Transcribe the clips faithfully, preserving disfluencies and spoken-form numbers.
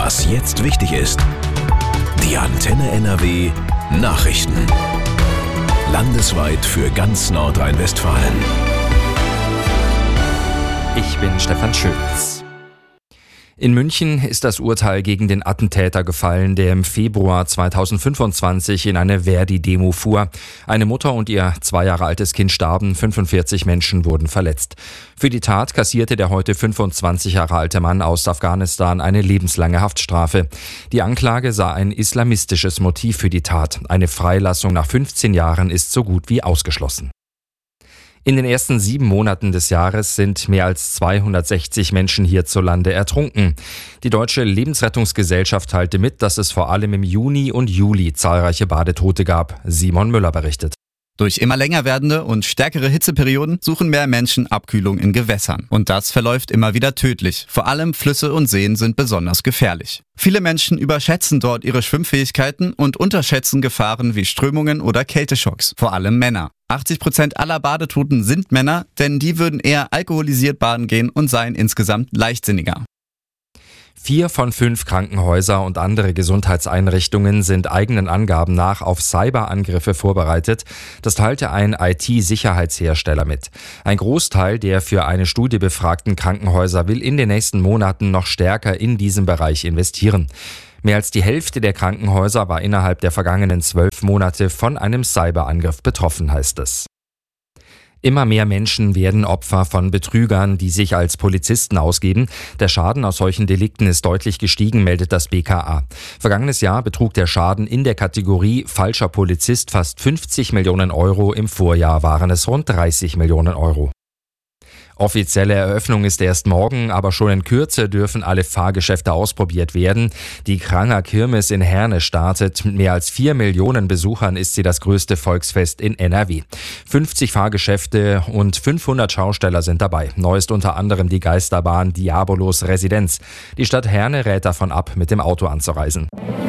Was jetzt wichtig ist. Die Antenne N R W Nachrichten. Landesweit für ganz Nordrhein-Westfalen. Ich bin Stefan Schütz. In München ist das Urteil gegen den Attentäter gefallen, der im Februar zweitausendfünfundzwanzig in eine Verdi-Demo fuhr. Eine Mutter und ihr zwei Jahre altes Kind starben, fünfundvierzig Menschen wurden verletzt. Für die Tat kassierte der heute fünfundzwanzig Jahre alte Mann aus Afghanistan eine lebenslange Haftstrafe. Die Anklage sah ein islamistisches Motiv für die Tat. Eine Freilassung nach fünfzehn Jahren ist so gut wie ausgeschlossen. In den ersten sieben Monaten des Jahres sind mehr als zweihundertsechzig Menschen hierzulande ertrunken. Die Deutsche Lebensrettungsgesellschaft teilte mit, dass es vor allem im Juni und Juli zahlreiche Badetote gab. Simon Müller berichtet. Durch immer länger werdende und stärkere Hitzeperioden suchen mehr Menschen Abkühlung in Gewässern. Und das verläuft immer wieder tödlich. Vor allem Flüsse und Seen sind besonders gefährlich. Viele Menschen überschätzen dort ihre Schwimmfähigkeiten und unterschätzen Gefahren wie Strömungen oder Kälteschocks. Vor allem Männer. achtzig Prozent aller Badetoten sind Männer, denn die würden eher alkoholisiert baden gehen und seien insgesamt leichtsinniger. Vier von fünf Krankenhäuser und andere Gesundheitseinrichtungen sind eigenen Angaben nach auf Cyberangriffe vorbereitet. Das teilte ein I T-Sicherheitshersteller mit. Ein Großteil der für eine Studie befragten Krankenhäuser will in den nächsten Monaten noch stärker in diesem Bereich investieren. Mehr als die Hälfte der Krankenhäuser war innerhalb der vergangenen zwölf Monate von einem Cyberangriff betroffen, heißt es. Immer mehr Menschen werden Opfer von Betrügern, die sich als Polizisten ausgeben. Der Schaden aus solchen Delikten ist deutlich gestiegen, meldet das B K A. Vergangenes Jahr betrug der Schaden in der Kategorie falscher Polizist fast fünfzig Millionen Euro. Im Vorjahr waren es rund dreißig Millionen Euro. Offizielle Eröffnung ist erst morgen, aber schon in Kürze dürfen alle Fahrgeschäfte ausprobiert werden. Die Kranger Kirmes in Herne startet. Mit mehr als vier Millionen Besuchern ist sie das größte Volksfest in N R W. fünfzig Fahrgeschäfte und fünfhundert Schausteller sind dabei. Neu ist unter anderem die Geisterbahn Diabolos Residenz. Die Stadt Herne rät davon ab, mit dem Auto anzureisen.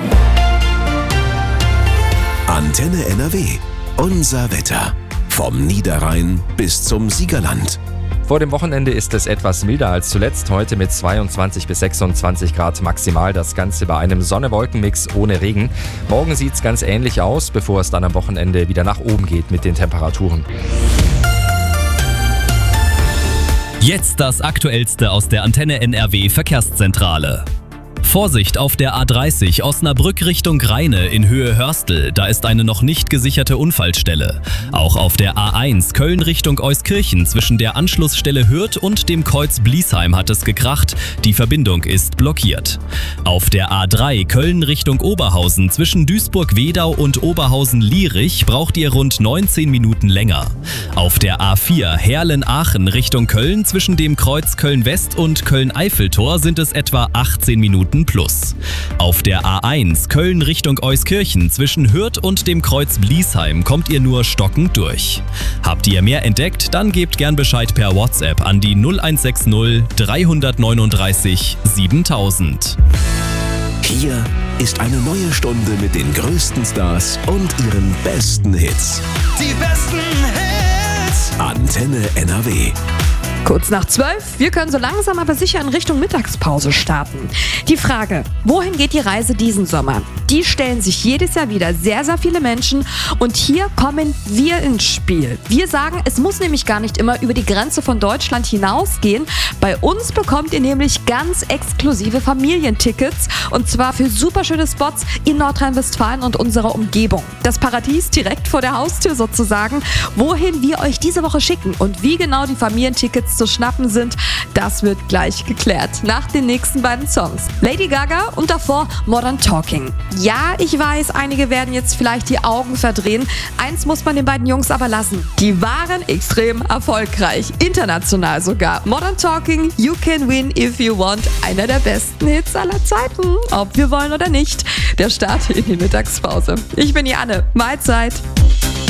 Antenne N R W. Unser Wetter. Vom Niederrhein bis zum Siegerland. Vor dem Wochenende ist es etwas milder als zuletzt, heute mit zweiundzwanzig bis sechsundzwanzig Grad maximal, das Ganze bei einem Sonne-Wolken-Mix ohne Regen. Morgen sieht es ganz ähnlich aus, bevor es dann am Wochenende wieder nach oben geht mit den Temperaturen. Jetzt das Aktuellste aus der Antenne N R W Verkehrszentrale. Vorsicht auf der A dreißig Osnabrück Richtung Rheine in Höhe Hörstel, da ist eine noch nicht gesicherte Unfallstelle. Auch auf der A eins Köln Richtung Euskirchen zwischen der Anschlussstelle Hürth und dem Kreuz Bliesheim hat es gekracht, die Verbindung ist blockiert. Auf der A drei Köln Richtung Oberhausen zwischen Duisburg-Wedau und Oberhausen-Lierich braucht ihr rund neunzehn Minuten länger. Auf der A vier Herlen-Aachen Richtung Köln zwischen dem Kreuz Köln-West und Köln-Eiffeltor sind es etwa achtzehn Minuten plus. Auf der A eins Köln Richtung Euskirchen zwischen Hürth und dem Kreuz Bliesheim kommt ihr nur stockend durch. Habt ihr mehr entdeckt, dann gebt gern Bescheid per WhatsApp an die null eins sechs null drei neun drei siebentausend. Hier ist eine neue Stunde mit den größten Stars und ihren besten Hits. Die besten Hits! Antenne N R W. Kurz nach zwölf, wir können so langsam aber sicher in Richtung Mittagspause starten. Die Frage, wohin geht die Reise diesen Sommer? Die stellen sich jedes Jahr wieder sehr, sehr viele Menschen und hier kommen wir ins Spiel. Wir sagen, es muss nämlich gar nicht immer über die Grenze von Deutschland hinausgehen. Bei uns bekommt ihr nämlich ganz exklusive Familientickets und zwar für super schöne Spots in Nordrhein-Westfalen und unserer Umgebung. Das Paradies direkt vor der Haustür sozusagen, wohin wir euch diese Woche schicken und wie genau die Familientickets zu schnappen sind, das wird gleich geklärt. Nach den nächsten beiden Songs. Lady Gaga und davor Modern Talking. Ja, ich weiß, einige werden jetzt vielleicht die Augen verdrehen. Eins muss man den beiden Jungs aber lassen. Die waren extrem erfolgreich. International sogar. Modern Talking, You Can Win If You Want. Einer der besten Hits aller Zeiten. Ob wir wollen oder nicht. Der Start in die Mittagspause. Ich bin die Anne. Mahlzeit.